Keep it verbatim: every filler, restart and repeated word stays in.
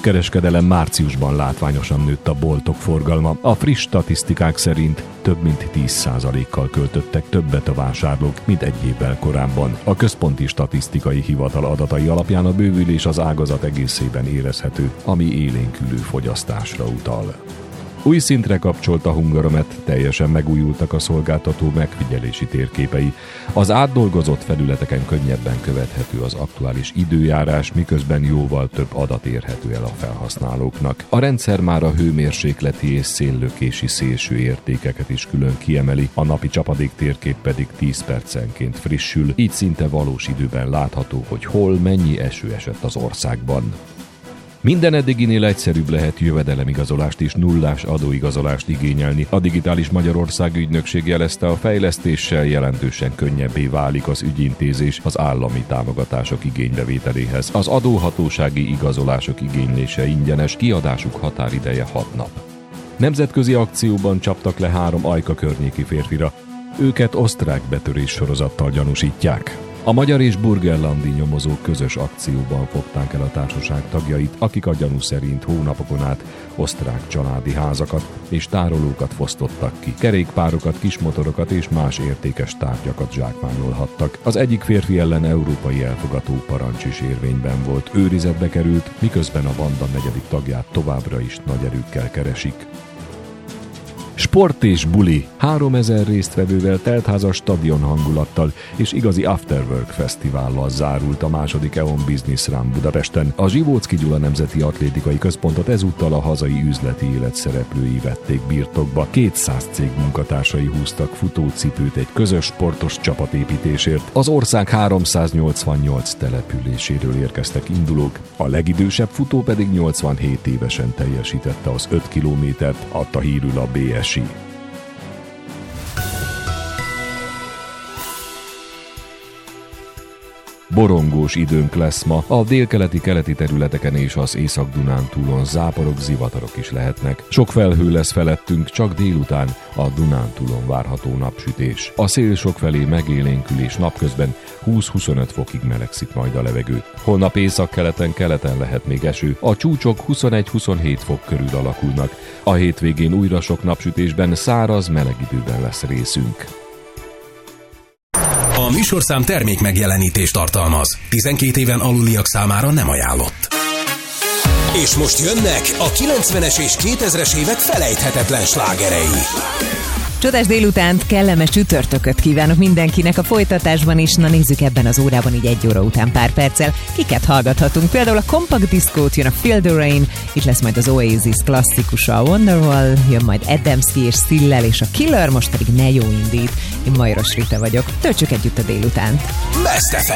kiskereskedelem márciusban látványosan nőtt a boltok forgalma. A friss statisztikák szerint több mint tíz százalékkal költöttek többet a vásárlók, mint egy évvel korábban. A Központi Statisztikai Hivatal adatai alapján a bővülés az ágazat egészében érezhető, ami élénkülő fogyasztásra utal. Új szintre kapcsolt a Hungaromet, teljesen megújultak a szolgáltató megfigyelési térképei. Az átdolgozott felületeken könnyebben követhető az aktuális időjárás, miközben jóval több adat érhető el a felhasználóknak. A rendszer már a hőmérsékleti és széllökési szélső értékeket is külön kiemeli, a napi csapadék térkép pedig tíz percenként frissül, így szinte valós időben látható, hogy hol mennyi eső esett az országban. Minden eddiginél egyszerűbb lehet jövedelemigazolást és nullás adóigazolást igényelni. A Digitális Magyarország ügynökség jelezte, a fejlesztéssel jelentősen könnyebbé válik az ügyintézés az állami támogatások igénybevételéhez. Az adóhatósági igazolások igénylése ingyenes, kiadásuk határideje hat nap. Nemzetközi akcióban csaptak le három Ajka környéki férfira. Őket osztrák betörés sorozattal gyanúsítják. A magyar és burgenlandi nyomozók közös akcióban fogták el a társaság tagjait, akik a gyanú szerint hónapokon át osztrák családi házakat és tárolókat fosztottak ki. Kerékpárokat, kismotorokat és más értékes tárgyakat zsákmányolhattak. Az egyik férfi ellen európai elfogató parancs is érvényben volt. Őrizetbe került, miközben a banda negyedik tagját továbbra is nagy erőkkel keresik. Sport és buli, háromezer résztvevővel teltházas stadion hangulattal és igazi afterwork fesztivállal zárult a második e on Business Run Budapesten. A Zsivóczky Gyula Nemzeti Atlétikai Központot ezúttal a hazai üzleti élet szereplői vették birtokba. kétszáz cég munkatársai húztak futócipőt egy közös sportos csapatépítésért. Az ország háromszáznyolcvannyolc településéről érkeztek indulók, a legidősebb futó pedig nyolcvanhét évesen teljesítette az öt kilométert, adta hírül a bé es i. Borongós időnk lesz ma, a délkeleti-keleti területeken és az Észak-Dunántúlon záporok, zivatarok is lehetnek. Sok felhő lesz felettünk, csak délután a Dunántúlon várható napsütés. A szél sokfelé megélénkül és napközben húsz-huszonöt fokig melegszik majd a levegő. Holnap északkeleten, keleten lehet még eső, a csúcsok huszonegy-huszonhét fok körül alakulnak. A hétvégén újra sok napsütésben, száraz, meleg időben lesz részünk. A műsorszám termék megjelenítést tartalmaz. tizenkét éven aluliak számára nem ajánlott. És most jönnek a kilencvenes és kétezres évek felejthetetlen slágerei. Csodás délutánt, kellemes csütörtököt kívánok mindenkinek a folytatásban is. Na nézzük ebben az órában így egy óra után pár perccel. Kiket hallgathatunk? Például a Compact Disco-t, jön a Feel the Rain, itt lesz majd az Oasis klasszikusa, a Wonderwall, jön majd Adamski és Stillel, és a Killer, most pedig Ne Jó Indít. Én Majros Rita vagyok. Töltsük együtt a délutánt. Best